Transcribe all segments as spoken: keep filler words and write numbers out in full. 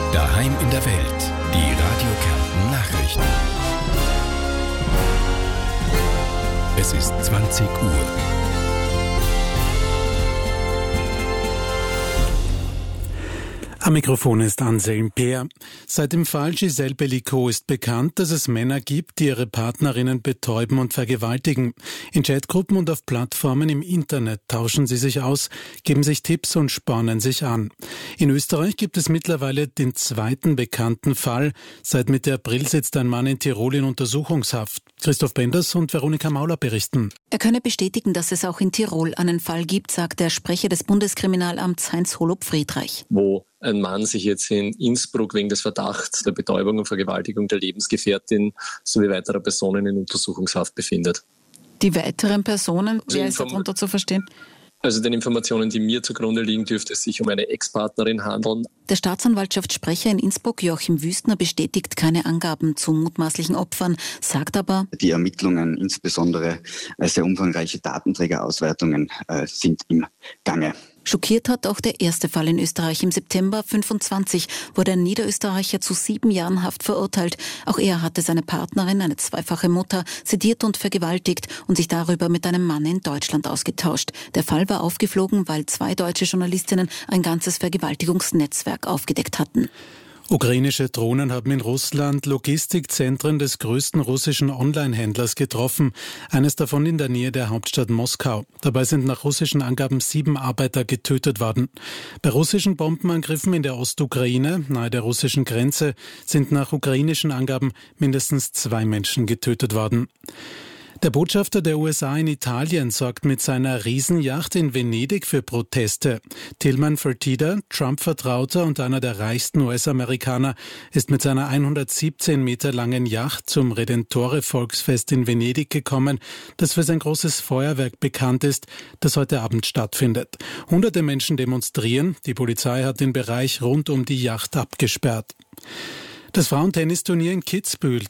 Daheim in der Welt. Die Radio Kärnten Nachrichten. Es ist zwanzig Uhr. Am Mikrofon ist Anselm Peer. Seit dem Fall Gisèle Pelicot ist bekannt, dass es Männer gibt, die ihre Partnerinnen betäuben und vergewaltigen. In Chatgruppen und auf Plattformen im Internet tauschen sie sich aus, geben sich Tipps und spornen sich an. In Österreich gibt es mittlerweile den zweiten bekannten Fall. Seit Mitte April sitzt ein Mann in Tirol in Untersuchungshaft. Christoph Benders und Veronika Mauler berichten. Er könne bestätigen, dass es auch in Tirol einen Fall gibt, sagt der Sprecher des Bundeskriminalamts Heinz-Holub Friedreich. Wo ein Mann sich jetzt in Innsbruck wegen des Verdachts der Betäubung und Vergewaltigung der Lebensgefährtin sowie weiterer Personen in Untersuchungshaft befindet. Die weiteren Personen, Also wer ist Inform- darunter zu verstehen? Also den Informationen, die mir zugrunde liegen, dürfte es sich um eine Ex-Partnerin handeln. Der Staatsanwaltschaftssprecher in Innsbruck, Joachim Wüstner, bestätigt keine Angaben zu mutmaßlichen Opfern, sagt aber: Die Ermittlungen, insbesondere sehr umfangreiche Datenträgerauswertungen, äh, sind im Gange. Schockiert hat auch der erste Fall in Österreich. Im September fünfundzwanzig wurde ein Niederösterreicher zu sieben Jahren Haft verurteilt. Auch er hatte seine Partnerin, eine zweifache Mutter, sediert und vergewaltigt und sich darüber mit einem Mann in Deutschland ausgetauscht. Der Fall war aufgeflogen, weil zwei deutsche Journalistinnen ein ganzes Vergewaltigungsnetzwerk aufgedeckt hatten. Ukrainische Drohnen haben in Russland Logistikzentren des größten russischen Online-Händlers getroffen, eines davon in der Nähe der Hauptstadt Moskau. Dabei sind nach russischen Angaben sieben Arbeiter getötet worden. Bei russischen Bombenangriffen in der Ostukraine, nahe der russischen Grenze, sind nach ukrainischen Angaben mindestens zwei Menschen getötet worden. Der Botschafter der U S A in Italien sorgt mit seiner Riesenyacht in Venedig für Proteste. Tilman Fertitta, Trump-Vertrauter und einer der reichsten U S-Amerikaner, ist mit seiner hundertsiebzehn Meter langen Yacht zum Redentore-Volksfest in Venedig gekommen, das für sein großes Feuerwerk bekannt ist, das heute Abend stattfindet. Hunderte Menschen demonstrieren. Die Polizei hat den Bereich rund um die Yacht abgesperrt. Das Frauentennisturnier in Kitzbühel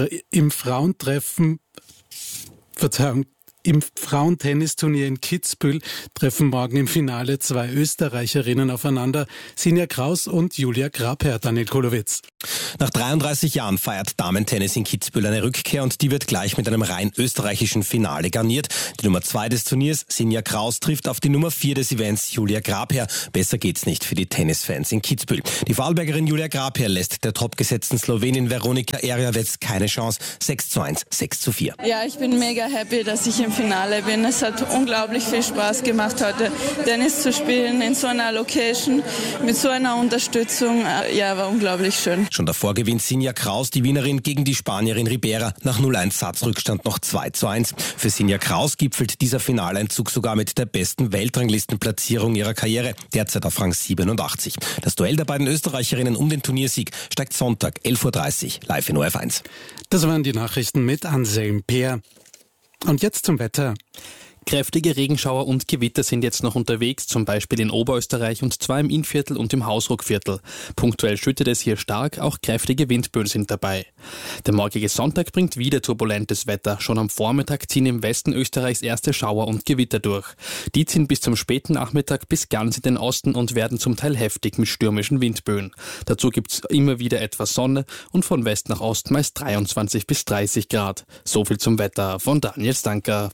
im Frauentreffen Verzeihung, im Frauentennisturnier in Kitzbühel treffen morgen im Finale zwei Österreicherinnen aufeinander, Sinja Kraus und Julia Grabherr. Daniel Kolowitz. Nach dreiunddreißig Jahren feiert Damentennis in Kitzbühel eine Rückkehr und die wird gleich mit einem rein österreichischen Finale garniert. Die Nummer zwei des Turniers, Sinja Kraus, trifft auf die Nummer vier des Events, Julia Grabherr. Besser geht's nicht für die Tennisfans in Kitzbühel. Die Vorarlbergerin Julia Grabherr lässt der topgesetzten Slowenin Veronika Erjavec keine Chance. sechs zu eins, sechs zu vier. Ja, ich bin mega happy, dass ich im Finale bin. Es hat unglaublich viel Spaß gemacht, heute Tennis zu spielen in so einer Location mit so einer Unterstützung. Ja, war unglaublich schön. Schon davor gewinnt Sinja Kraus, die Wienerin, gegen die Spanierin Ribera. Nach null eins Satzrückstand noch zwei zu eins. Für Sinja Kraus gipfelt dieser Finaleinzug sogar mit der besten Weltranglistenplatzierung ihrer Karriere, derzeit auf Rang siebenundachtzig. Das Duell der beiden Österreicherinnen um den Turniersieg steigt Sonntag, elf Uhr dreißig, live in O R F eins. Das waren die Nachrichten mit Anselm Peer. Und jetzt zum Wetter. Kräftige Regenschauer und Gewitter sind jetzt noch unterwegs, zum Beispiel in Oberösterreich und zwar im Innviertel und im Hausruckviertel. Punktuell schüttet es hier stark, auch kräftige Windböen sind dabei. Der morgige Sonntag bringt wieder turbulentes Wetter. Schon am Vormittag ziehen im Westen Österreichs erste Schauer und Gewitter durch. Die ziehen bis zum späten Nachmittag bis ganz in den Osten und werden zum Teil heftig mit stürmischen Windböen. Dazu gibt's immer wieder etwas Sonne und von West nach Ost meist dreiundzwanzig bis dreißig Grad. So viel zum Wetter von Daniel Stanker.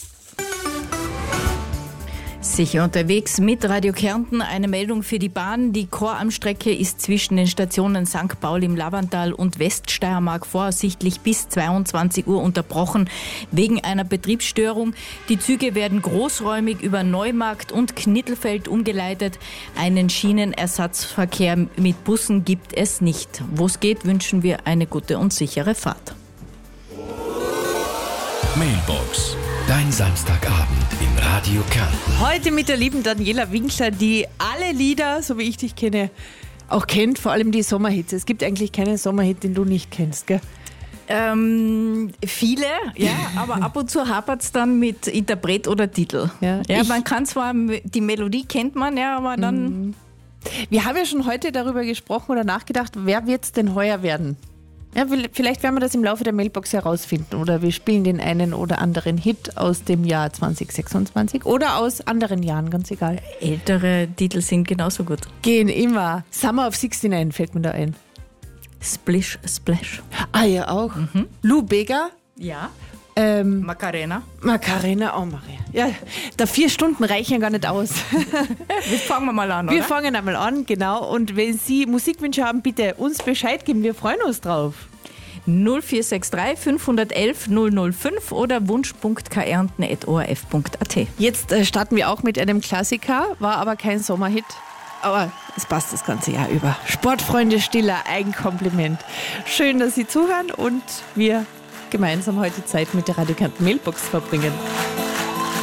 Sicher unterwegs mit Radio Kärnten. Eine Meldung für die Bahn. Die Chorarmstrecke ist zwischen den Stationen Sankt Paul im Lavantal und Weststeiermark voraussichtlich bis zweiundzwanzig Uhr unterbrochen wegen einer Betriebsstörung. Die Züge werden großräumig über Neumarkt und Knittelfeld umgeleitet. Einen Schienenersatzverkehr mit Bussen gibt es nicht. Wo es geht, wünschen wir eine gute und sichere Fahrt. Mailbox. Dein Samstagabend in Radio Kärnten. Heute mit der lieben Daniela Winkler, die alle Lieder, so wie ich dich kenne, auch kennt, vor allem die Sommerhits. Es gibt eigentlich keinen Sommerhit, den du nicht kennst, gell? Ähm, viele, ja, aber ab und zu hapert es dann mit Interpret oder Titel. Ja, ja ich, man kann zwar, die Melodie kennt man, ja, aber dann... Wir haben ja schon heute darüber gesprochen oder nachgedacht, wer wird es denn heuer werden? Ja, vielleicht werden wir das im Laufe der Mailbox herausfinden oder wir spielen den einen oder anderen Hit aus dem Jahr zwanzig sechsundzwanzig oder aus anderen Jahren, ganz egal. Ältere Titel sind genauso gut. Gehen immer. Summer of neunundsechzig fällt mir da ein. Splish Splash. Ah ja, auch. Mhm. Lou Bega. Ja. Ähm, Macarena. Macarena, oh Maria. Ja, da vier Stunden reichen gar nicht aus. Wir fangen wir mal an, Wir oder? fangen einmal an, genau. Und wenn Sie Musikwünsche haben, bitte uns Bescheid geben. Wir freuen uns drauf. null vier sechs drei fünf eins eins null null fünf oder wunsch punkt k ernten at o r f punkt a t. Jetzt äh, starten wir auch mit einem Klassiker, war aber kein Sommerhit. Aber es passt das ganze Jahr über. Sportfreunde Stiller, ein Kompliment. Schön, dass Sie zuhören und wir gemeinsam heute Zeit mit der Radio Kärnten Mailbox verbringen.